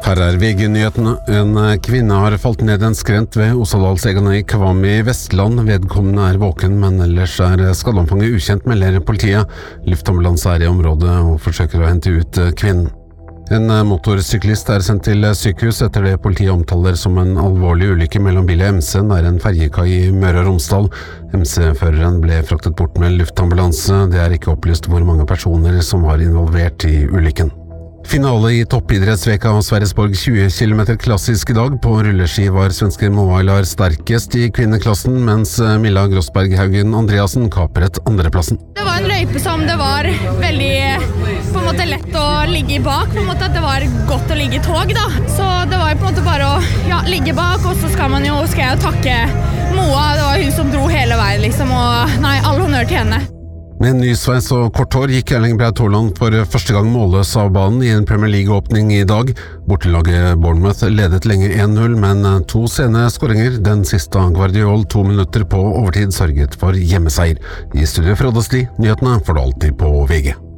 Her VG-nyhetene. En kvinne har falt ned en skrent ved Ossadalsegene i Kvam i Vestland. Vedkommende våken, men ellers skadeomfanget ukjent, melder politiet. Luftambulanse i området og forsøker å hente ut kvinnen. En motorsyklist sendt til sykehus etter det politiet omtaler som en alvorlig ulykke mellom bil og MC nær en ferjekai i Møre og Romsdal. MC-føreren ble fraktet bort med luftambulanse. Det ikke opplyst hvor mange personer som var involvert i ulykken. Finale i toppidrettsveka av Sverresborg 20 km klassisk i dag. På rulleski var svenske Moa Aylar sterkest i kvinneklassen, mens Milla Grossberg Haugen Andreasen kapret andreplassen. Det var en løype som det var veldig på en måte lett å ligge bak, på en måte at det var godt å ligge i tog da. Så det var på en måte bare å ligge bak, og så skal jeg jo takke Moa. Det var hun som dro hele veien liksom, og all honnør til henne. Med en ny sveis og kort hår gikk Erling Braut Haaland for første gang målløs av banen i en Premier League-åpning i dag. Bortelaget Bournemouth ledet lenge 1-0, men 2 sene skåringer. Den siste av Guardiol 2 minutter på overtid sørget for hjemmeseier. I studio Frode Sti, nyhetene får du alltid på VG.